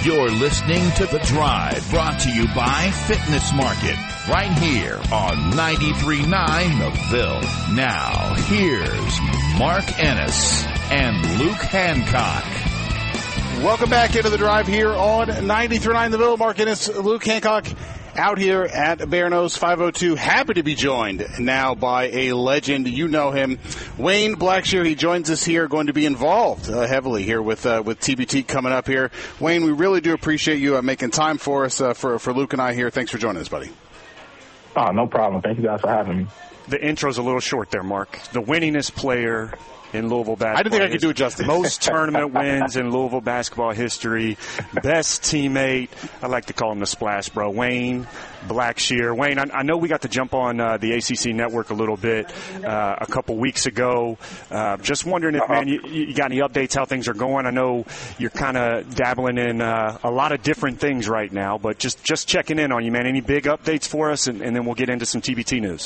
You're listening to The Drive, brought to you by Fitness Market, right here on 93.9 The Ville. Now, here's Mark Ennis and Luke Hancock. Welcome back into The Drive here on 93.9 The Ville. Mark Ennis, Luke Hancock, out here at Bear Nose 502. Happy to be joined now by a legend. You know him, Wayne Blackshear. He joins us here, going to be involved heavily here with TBT coming up here. Wayne, we really do appreciate you making time for us, for Luke and I here. Thanks for joining us, buddy. Oh, no problem. Thank you guys for having me. The intro's a little short there, Mark. The winningest player in Louisville basketball. I didn't think I could do it justice. Most tournament wins in Louisville basketball history. Best teammate. I like to call him the Splash Bro. Wayne Blackshear. Wayne, I know we got to jump on the ACC network a little bit a couple weeks ago. Just wondering if, man, you got any updates how things are going. I know you're kind of dabbling in a lot of different things right now, but just checking in on you, man. Any big updates for us, and then we'll get into some TBT news.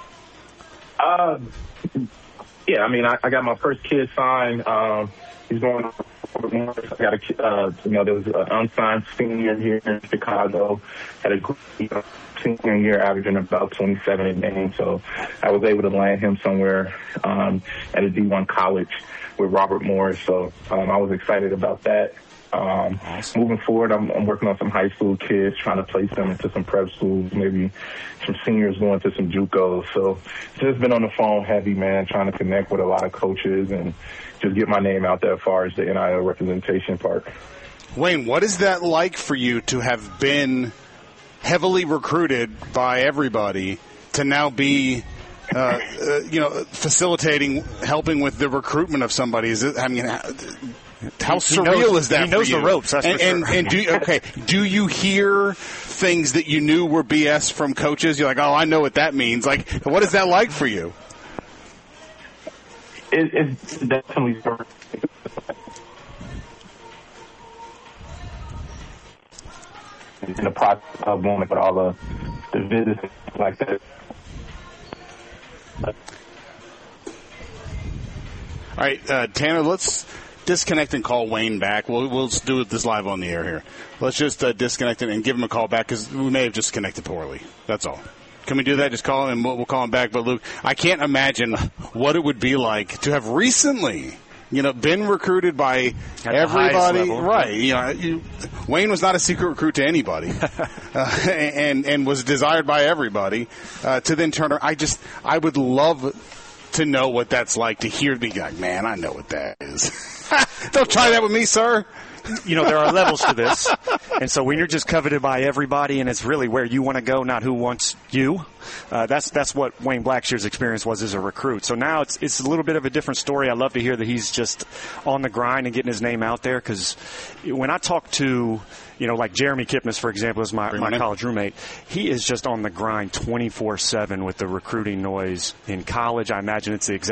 Yeah, I mean, I got my first kid signed. He's going. I got a kid, there was an unsigned senior here in Chicago. Had a great senior year, averaging about 27 a game. So I was able to land him somewhere at a D1 college with Robert Morris. So I was excited about that. Awesome. Moving forward, I'm working on some high school kids, trying to place them into some prep schools, maybe some seniors going to some JUCOs. So just been on the phone heavy, man, trying to connect with a lot of coaches and just get my name out there as far as the NIL representation part. Wayne, what is that like for you to have been heavily recruited by everybody to now be facilitating, helping with the recruitment of somebody? How surreal is that for you? He knows the ropes, that's for sure. And do you hear things that you knew were BS from coaches? You're like, oh, I know what that means. Like, what is that like for you? It's definitely in the process of going with all the visits like that. All right, Tanner, let's disconnect and call Wayne back. We'll do this live on the air here. Let's just disconnect it and give him a call back because we may have just connected poorly. That's all. Can we do that? Just call him and we'll call him back. But, Luke, I can't imagine what it would be like to have recently, been recruited by everybody. Right. Wayne was not a secret recruit to anybody and was desired by everybody to then turn around. I would love to know what that's like, to hear me like, man, I know what that is. Don't try that with me, sir. There are levels to this. And so when you're just coveted by everybody and it's really where you want to go, not who wants you, that's what Wayne Blackshear's experience was as a recruit. So now it's a little bit of a different story. I love to hear that he's just on the grind and getting his name out there, because when I talk to, like Jeremy Kipnis, for example, is my college roommate, he is just on the grind 24/7 with the recruiting noise in college. I imagine it's the exact